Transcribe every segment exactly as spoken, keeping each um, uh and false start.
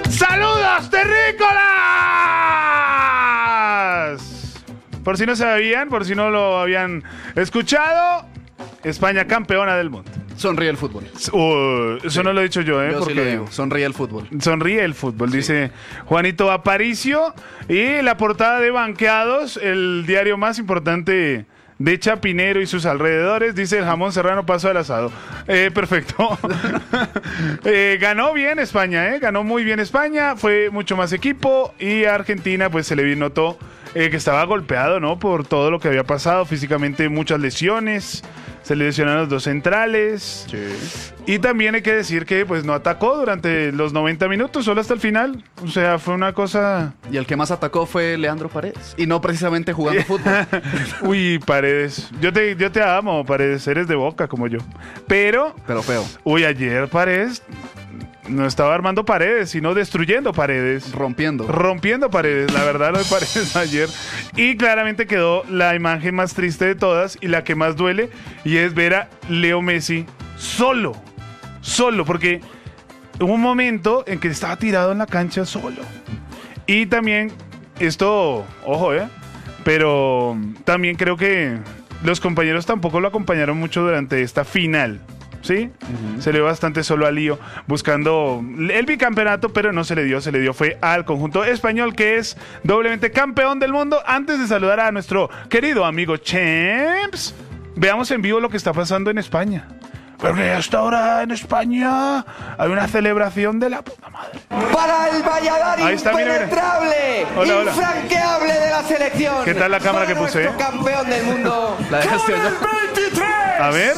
¡Saludos, terrícolas! Por si no sabían, por si no lo habían escuchado, España campeona del mundo. Sonríe el fútbol. Uh, eso sí. No lo he dicho yo, ¿eh? Yo Porque sí lo digo. Sonríe el fútbol. Sonríe el fútbol, sí. Dice Juanito Aparicio. Y la portada de Banqueados, el diario más importante de Chapinero y sus alrededores, dice: el jamón serrano pasó al asado. Eh, perfecto. eh, ganó bien España, ¿eh? Ganó muy bien España. Fue mucho más equipo. Y a Argentina, pues se le notó eh, que estaba golpeado, ¿no? Por todo lo que había pasado. Físicamente, muchas lesiones. Se le lesionaron los dos centrales. Sí. Y también hay que decir que pues no atacó durante los noventa minutos, solo hasta el final. O sea, fue una cosa... Y el que más atacó fue Leandro Paredes. Y no precisamente jugando fútbol. Uy, Paredes. Yo te, yo te amo, Paredes. Eres de Boca como yo. Pero... Pero feo. Uy, ayer Paredes... No estaba armando paredes, sino destruyendo paredes. Rompiendo. Rompiendo paredes, la verdad, lo de Paredes ayer. Y claramente quedó la imagen más triste de todas y la que más duele, y es ver a Leo Messi solo. Solo, porque hubo un momento en que estaba tirado en la cancha solo. Y también, esto, ojo, ¿eh? Pero también creo que los compañeros tampoco lo acompañaron mucho durante esta final. ¿Sí? Uh-huh. Se le dio bastante solo a Lío buscando el bicampeonato, pero no se le dio, se le dio fue al conjunto español, que es doblemente campeón del mundo. Antes de saludar a nuestro querido amigo Champs, veamos en vivo lo que está pasando en España. Porque hasta ahora en España hay una celebración de la puta madre. Para el Valladolid, ahí está, impenetrable, hola, hola. infranqueable de la selección. ¿Qué tal la cámara para que puse? Nuestro campeón del mundo. La dejaste allá. A ver.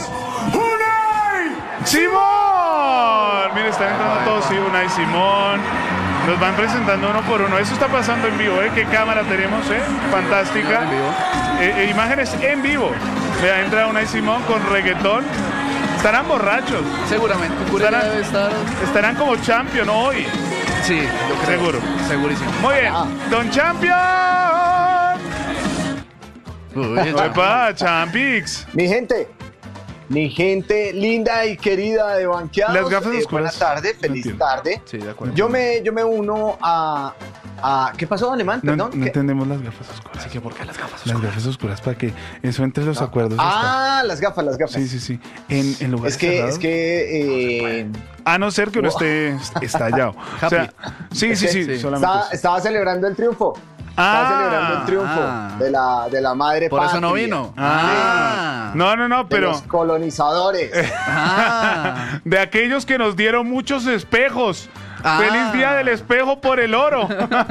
¡Simón! Mira, están entrando todos, sí, Unai Simón. Nos van presentando uno por uno. Eso está pasando en vivo, ¿eh? ¿Qué cámara tenemos, eh? Fantástica. Eh, eh, imágenes en vivo. Vea, entra Unai Simón con reggaetón. Estarán borrachos. Seguramente. Estarán, debe estar... estarán como champion hoy. Sí, yo creo. Seguro. Segurísimo. Muy bien. Ah. Don Champion. Uy, ¡epa, Champix! Mi gente. Mi gente linda y querida de Banqueados. Las gafas eh, oscuras. Buenas tardes, feliz Entiendo. tarde. Sí, de acuerdo. Yo me, yo me uno a, a... ¿Qué pasó, Alemán? No, Perdón. no ¿Qué? entendemos las gafas oscuras. Así que, ¿por qué las gafas Las oscuras? gafas oscuras, para que eso entre los No. acuerdos. Ah, está. las gafas, las gafas. Sí, sí, sí. En, en lugares Es que, cerrados, es que... Eh, a no ser que uno esté estallado. O sea, sí, sí, sí, sí. solamente estaba, eso. estaba celebrando el triunfo. Ah, estaba celebrando el triunfo ah. de, la, de la madre Por patria. eso no vino. Ah. No, no, no, De pero los colonizadores. Ah. de aquellos que nos dieron muchos espejos. Ah. Feliz día del espejo por el oro.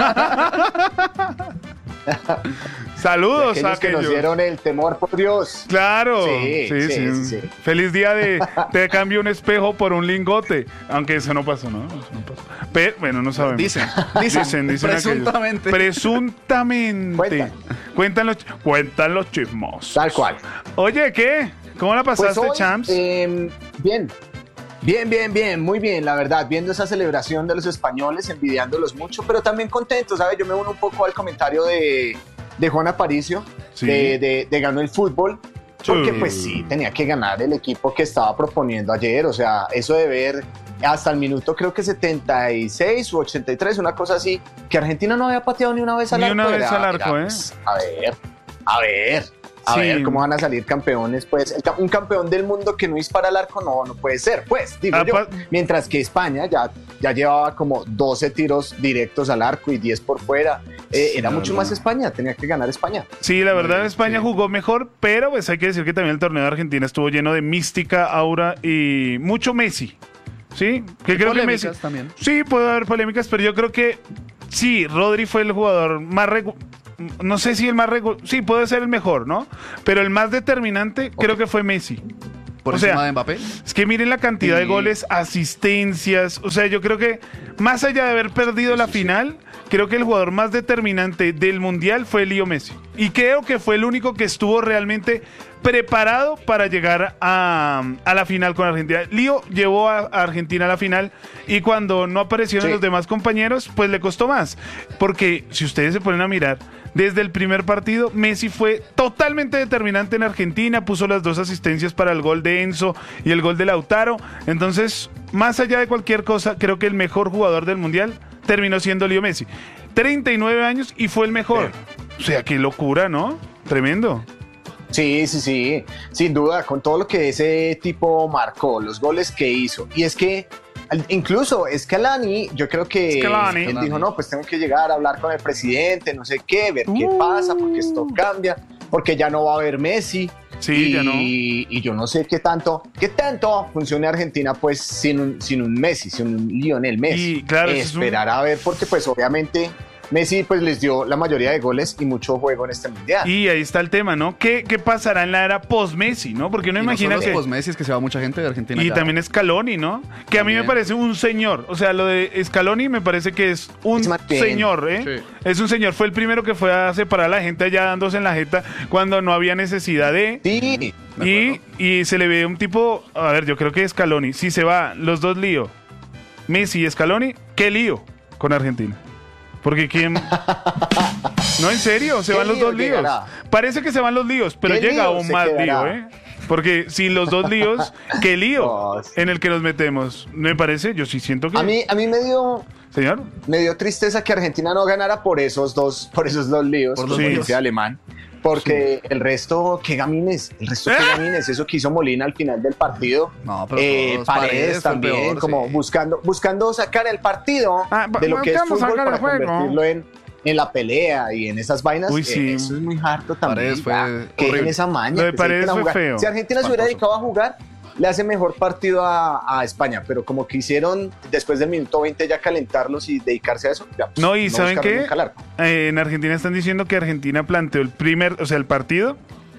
Saludos De a aquellos que aquellos. nos dieron el temor por Dios. Claro, Sí, sí, sí, sí, sí, sí. Feliz día de te cambio un espejo por un lingote, aunque eso no pasó, ¿no? Eso no pasó. Pero bueno, no sabemos. Dicen, dicen, dicen, dicen presuntamente. aquellos. Presuntamente. Cuentan. Cuentan los, cuentan los chismos. Tal cual. Oye, ¿qué? ¿Cómo la pasaste, Pues hoy, Champs? eh, bien. Bien, bien, bien, muy bien, la verdad, viendo esa celebración de los españoles, envidiándolos mucho, pero también contentos, ¿sabes? Yo me uno un poco al comentario de, de Juan Aparicio, Sí. de, de, de ganó el fútbol, porque Sí. pues sí, tenía que ganar el equipo que estaba proponiendo ayer, o sea, eso de ver hasta el minuto creo que setenta y seis u ochenta y tres, una cosa así, que Argentina no había pateado ni una vez al Ni arco. una vez era- al arco, era, ¿eh? pues, a ver, a ver. A Sí. ver cómo van a salir campeones, pues el ca- un campeón del mundo que no dispara al arco no, no puede ser, pues digo Ah, yo. pa- Mientras que España ya, ya llevaba como doce tiros directos al arco y diez por fuera. Eh, Sí, era la mucho verdad. más España, tenía que ganar España. Sí, la verdad bien, España sí. jugó mejor, pero pues hay que decir que también el torneo de Argentina estuvo lleno de mística, aura y mucho Messi. ¿Sí? Que Y creo que polémicas Messi también. Sí, puede haber polémicas, pero yo creo que sí, Rodri fue el jugador más regu- no sé si el más regu- sí, puede ser el mejor, ¿no? Pero el más determinante creo que fue Messi. Por O encima sea, de Mbappé. Es que miren la cantidad de Sí. goles, asistencias. O sea, yo creo que más allá de haber perdido la final, creo que el jugador más determinante del Mundial fue Leo Messi. Y creo que fue el único que estuvo realmente preparado para llegar a, a la final con Argentina. Lío llevó a, a Argentina a la final y cuando no aparecieron Sí. los demás compañeros, pues le costó más. Porque si ustedes se ponen a mirar, desde el primer partido, Messi fue totalmente determinante en Argentina, puso las dos asistencias para el gol de Enzo y el gol de Lautaro. Entonces, más allá de cualquier cosa, creo que el mejor jugador del Mundial terminó siendo Leo Messi. treinta y nueve años y fue el mejor. O sea, qué locura, ¿no? Tremendo. Sí, sí, sí, sin duda, con todo lo que ese tipo marcó, los goles que hizo. Y es que al- incluso Scaloni, yo creo que Scaloni. él dijo, no, pues tengo que llegar a hablar con el presidente, no sé qué, ver qué pasa, porque esto cambia, porque ya no va a haber Messi. Sí, y, ya no. Y yo no sé qué tanto, qué tanto funcione Argentina pues sin un, sin un Messi, sin un Lionel Messi. Y, claro, ese es un- esperar a ver, porque pues obviamente Messi pues les dio la mayoría de goles y mucho juego en este mundial. Y ahí está el tema, ¿no? ¿Qué, qué pasará en la era post-Messi, ¿no? Porque uno Y no imagina solo que... los Messi, es que se va mucha gente de Argentina. Y ya. también Scaloni, ¿no? Que a mí me También. parece un señor. O sea, lo de Scaloni me parece que es un Es más bien. señor, ¿eh? Sí. Es un señor. Fue el primero que fue a separar a la gente allá dándose en la jeta cuando no había necesidad de... Sí, De Y, y se le ve un tipo... A ver, yo creo que Scaloni. Si se va los dos líos, Messi y Scaloni, ¿qué lío con Argentina? Porque quién... No, en serio, se ¿Qué van los lío dos líos. llegará? Parece que se van los líos, pero ¿Qué llega lío aún se más quedará? lío, ¿eh? Porque sin los dos líos, ¿qué lío No, sí. en el que nos metemos? Me parece, yo sí siento que... a mí, a mí me dio, Señor. me dio tristeza que Argentina no ganara por esos dos, por esos dos líos, Por por los lo líos. dice alemán. Porque el resto, qué gamines, el resto, qué ¡Ah! gamines, eso que hizo Molina al final del partido. No, pero Eh, todos, Paredes, Paredes fue el también, peor, como sí. buscando, buscando sacar el partido Ah, de lo que es buscando fútbol sacar el para juego. convertirlo en, en la pelea y en esas vainas. Uy, eh, sí. eso es muy harto también. Paredes fue ya, que en horrible. esa maña. Lo de que se Paredes dediquen a fue jugar. feo. Si Argentina se hubiera Espantoso. dedicado a jugar, le hace mejor partido a, a España, pero como que hicieron después del minuto veinte ya calentarlos y dedicarse a eso. Ya, pues, No, y ¿saben buscaron qué? nunca el arco. Eh, en Argentina están diciendo que Argentina planteó el primer, o sea, el partido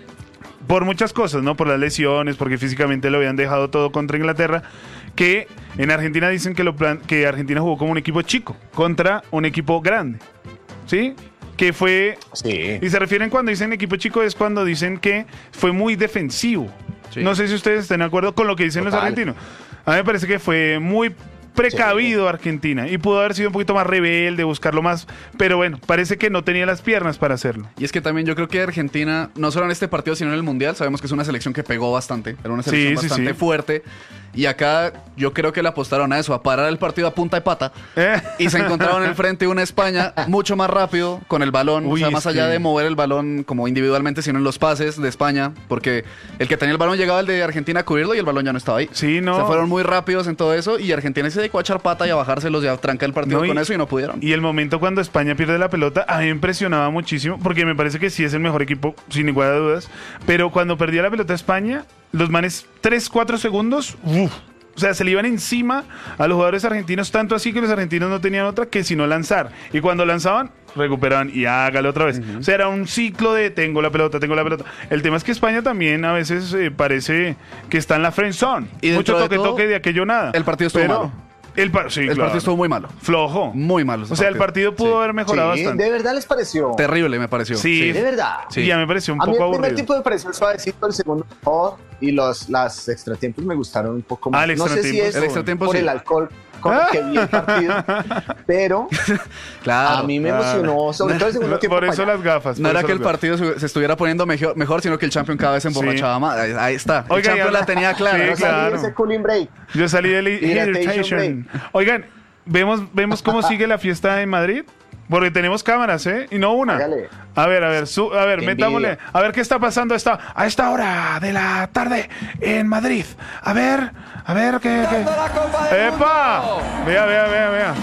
por muchas cosas, ¿no? Por las lesiones, porque físicamente lo habían dejado todo contra Inglaterra, que en Argentina dicen que, lo plan- que Argentina jugó como un equipo chico contra un equipo grande, ¿sí? Que fue... Sí. Y se refieren cuando dicen equipo chico es cuando dicen que fue muy defensivo. Sí. No sé si ustedes estén de acuerdo con lo que dicen los Total. argentinos. A mí me parece que fue muy precavido Argentina y pudo haber sido un poquito más rebelde, buscarlo más, pero bueno, parece que no tenía las piernas para hacerlo. Y es que también yo creo que Argentina, no solo en este partido, sino en el Mundial, sabemos que es una selección que pegó bastante. Era una selección Sí, sí, bastante sí. fuerte. Y acá yo creo que le apostaron a eso, a parar el partido a punta de pata. Eh, Y se encontraron en el frente una España mucho más rápido con el balón. Uy, o sea, es más allá que- de mover el balón como individualmente, sino en los pases de España. Porque el que tenía el balón llegaba el de Argentina a cubrirlo y el balón ya no estaba ahí. Sí, no. Se fueron muy rápidos en todo eso y Argentina se dedicó a echar pata y a bajárselos y a trancar el partido No, y- con eso y no pudieron. Y el momento cuando España pierde la pelota, a mí me impresionaba muchísimo, porque me parece que sí es el mejor equipo, sin igual de dudas. Pero cuando perdía la pelota España, los manes tres cuatro segundos, uf, o sea, se le iban encima a los jugadores argentinos, tanto así que los argentinos no tenían otra que sino lanzar. Y cuando lanzaban, recuperaban y hágalo otra vez. O sea, era un ciclo de tengo la pelota, tengo la pelota. El tema es que España también a veces eh, parece que está en la friend zone. Y Mucho dentro de toque todo, toque de aquello nada. el partido estuvo Pero malo. El, par- sí, el claro. partido estuvo muy malo. flojo. Muy malo. ese O sea, el partido pudo Sí. haber mejorado Sí, bastante. ¿de verdad les pareció? Terrible, me pareció. Sí. De verdad. Sí. Y ya me pareció un A mí poco el primer aburrido. tiempo me pareció suavecito, el segundo mejor y los las extratiempos me gustaron un poco más. Ah, el no sé si extratiempo. es El extratiempo por sí. el alcohol con el que vi el partido, pero Claro. a mí me claro. emocionó, sobre todo el segundo tiempo. Por eso para allá. las gafas. No por era eso que el las gafas. partido se, se estuviera poniendo mejor, mejor, sino que el Champion cada vez se emborrachaba más. Ahí, ahí está. Oiga, el Champion y la ahora- tenía clara. Sí, No salí claro. ese cooling break. Yo salí del Irritation Irritation. Oigan, ¿vemos, ¿vemos cómo sigue la fiesta en Madrid? Porque tenemos cámaras, ¿eh? Y no una. Hágale. A ver, a ver, su- a ver, Qué metámosle. envidia. A ver qué está pasando a esta, a esta hora de la tarde en Madrid. A ver, a ver qué. qué... Dando la Copa del ¡Epa! Mundo. Vea, vea, vea, vea.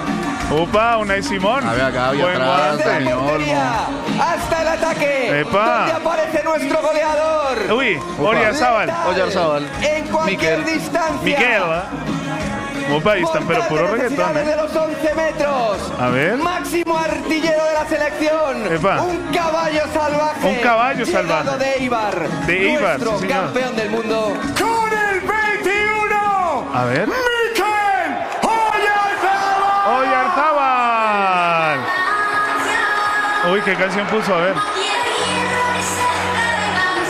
Opa, Unai Simón. A ver, acá, había Buen atrás, guante. Desde la Dani portería hasta el ataque. Epa. Donde aparece nuestro goleador. Uy, Oriazábal. Letal Oyarzábal. En cualquier Miquel. distancia. Miquel, ¿eh? Opa, ahí están, pero Mortal puro de reggaetón, necesidades ¿eh? de los once metros. A ver. Máximo artillero de la selección. Epa. Un caballo salvaje. Un caballo llegado salvaje. de Eibar. De Eibar, Nuestro sí, señor. campeón del mundo. Con el veintiuno. A ver. Miquel Oyarzabal. Oyarzábal. Uy, ¿qué canción puso? A ver.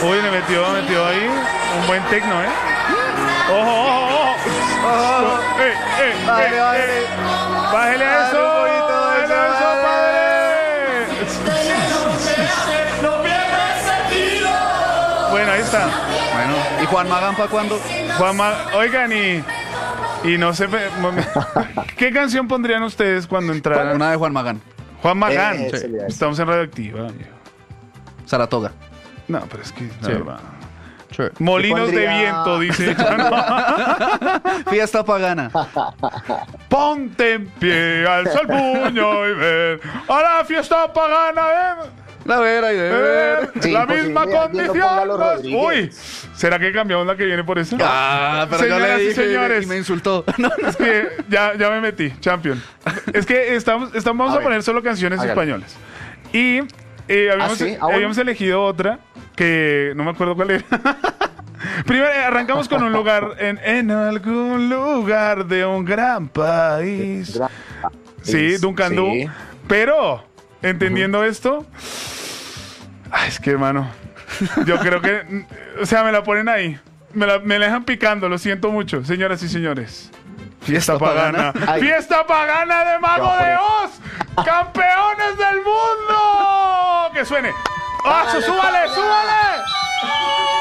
Uy, le metió, metió ahí un buen tecno, ¿eh? ¡Ojo, ojo, ojo! ¡Eh, eh, Bájale, eh, bájale. eh! ¡Bájele a eso! Bájale un poquito de ¡Bájele a eso, eso, padre! Bueno, ahí está. Bueno, ¿y Juan Magán para cuándo? Juanma, oigan, y, y no sé, ¿qué canción pondrían ustedes cuando entraran? Una de Juan Magán. Juan Magán. Eh, Sí. se le hace. Estamos en Radioactiva. viejo. Saratoga. No, pero es que, la Sí. verdad. Sure. Molinos Yo pondría- de viento, dice. Fiesta pagana. Ponte en pie, alza el puño y ven a la fiesta pagana, ven. La vera y de ver. Sí, la imposible, misma alguien no condición. ponga a los pues. Rodríguez. Uy, ¿será que cambiamos la que viene por eso? Ah, pero yo Señoras le y dije señores. y me insultó. No, no. Es que ya, ya me metí, champion. Es que estamos, estamos vamos A a, ver. poner solo canciones Hágale. españolas. Y eh, habíamos, ¿Ah, sí? Ah, bueno. habíamos elegido otra que no me acuerdo cuál era. Primero eh, arrancamos con un lugar en, en algún lugar de un gran país. Gra- Sí, Duncan Du. Sí. Pero, entendiendo esto, ay, es que hermano, yo creo que, o sea, me la ponen ahí. Me la, me la dejan picando, lo siento mucho, señoras y señores. Fiesta pagana. Ay. Fiesta pagana de Mago Yo, de por- Oz. Campeones del mundo. Que suene. ¡Ah, Dale, súbale, Paula. súbale!